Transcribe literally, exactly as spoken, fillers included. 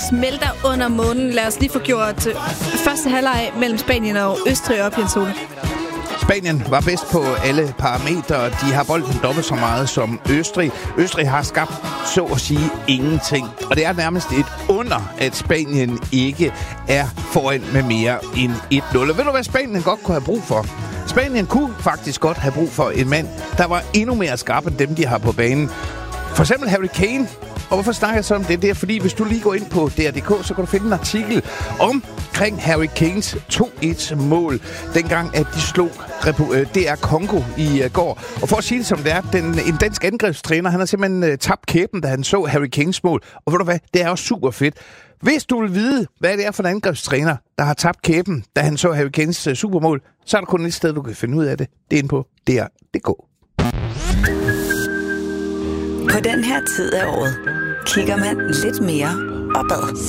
smelter under månen. Lad os lige få gjort første halvleg mellem Spanien og Østrig op, Jens Ole. Spanien var bedst på alle parametre. De har bolden dobbelt så meget som Østrig. Østrig har skabt, så at sige, ingenting. Og det er nærmest et under, at Spanien ikke er foran med mere end et nul. Og ved du, hvad Spanien godt kunne have brug for? Spanien kunne faktisk godt have brug for en mand, der var endnu mere skarp end dem, de har på banen. For eksempel Harry Kane. Og hvorfor snakker jeg så om det? Det er fordi, hvis du lige går ind på D R punktum D K, så kan du finde en artikel omkring Harry Kanes to et-mål, dengang at de slog D R Congo i uh, går. Og for at sige det som det er, den, en dansk angrebstræner, han har simpelthen uh, tabt kæben, da han så Harry Kanes mål. Og ved du hvad? Det er også super fedt. Hvis du vil vide, hvad det er for en angrebstræner, der har tabt kæben, da han så Harry Kanes uh, supermål, så er der kun et sted, du kan finde ud af det. Det er inde på D R punktum D K. På den her tid af året kigger man lidt mere opad.